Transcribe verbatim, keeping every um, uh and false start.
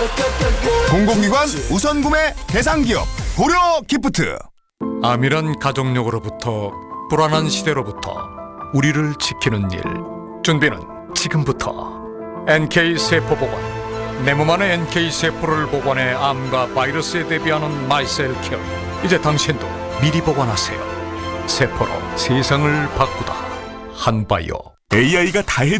공공기관 우선 구매 대상기업 고려 기프트. 암이란 가족력으로부터 불안한 시대로부터 우리를 지키는 일, 준비는 지금부터. 엔케이 세포보관, 내 몸 안의 엔케이 세포를 보관해 암과 바이러스에 대비하는 마이셀케어. 이제 당신도 미리 보관하세요. 세포로 세상을 바꾸다 한바이오. 에이아이가 다 해.